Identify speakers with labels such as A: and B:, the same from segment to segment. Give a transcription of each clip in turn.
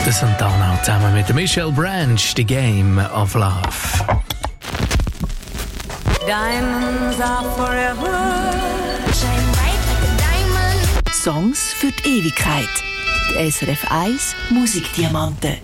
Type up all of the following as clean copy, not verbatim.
A: Der Santana zusammen mit Michelle Branch, The Game of Love.
B: Diamonds are forever. Shine bright like a diamond.
C: Songs für die Ewigkeit. Die SRF 1 Musikdiamanten.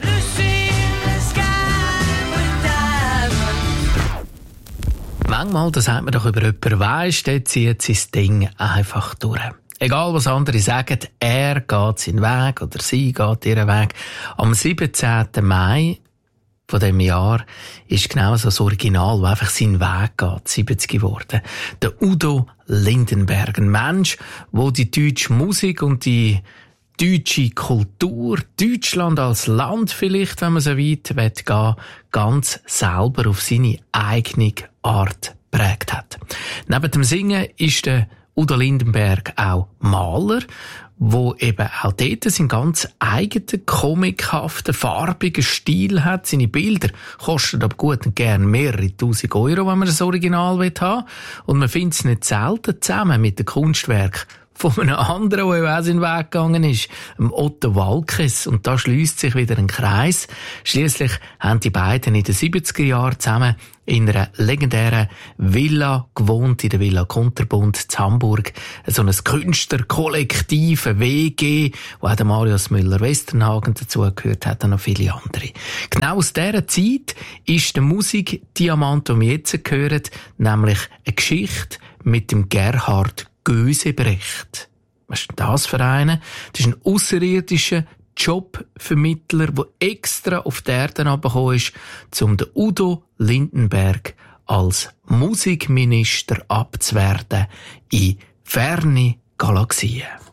A: Manchmal, das sagt man doch über jemanden, weisst, der zieht sein Ding einfach durch. Egal was andere sagen, er geht seinen Weg oder sie geht ihren Weg. Am 17. Mai von diesem Jahr ist genau so das Original, das einfach seinen Weg geht, 70 geworden. Der Udo Lindenberg, ein Mensch, der die deutsche Musik und die deutsche Kultur, Deutschland als Land vielleicht, wenn man so weit gehen, ganz selber auf seine eigene Art geprägt hat. Neben dem Singen ist der Udo Lindenberg auch Maler, wo eben auch dort seinen ganz eigenen, comichaften, farbigen Stil hat. Seine Bilder kosten aber gut und gern mehrere tausend Euro, wenn man das Original haben will. Und man findet es nicht selten zusammen mit dem Kunstwerk von einem anderen, der auch seinen Weg gegangen ist, dem Otto Waalkes. Und da schliesst sich wieder ein Kreis. Schliesslich haben die beiden in den 70er Jahren zusammen in einer legendären Villa gewohnt, in der Villa Konterbund in Hamburg. So ein Künstlerkollektiv, eine WG, wo auch der Marius Müller-Westernhagen dazugehört hat, und noch viele andere. Genau aus dieser Zeit ist der Musikdiamant, den wir jetzt hören, nämlich eine Geschichte mit dem Gerhard Gösebrecht. Was ist denn das für einen? Das ist ein ausserirdischer Jobvermittler, der extra auf die Erde herabgekommen ist, um den Udo Lindenberg als Musikminister abzuwerten in ferne Galaxien.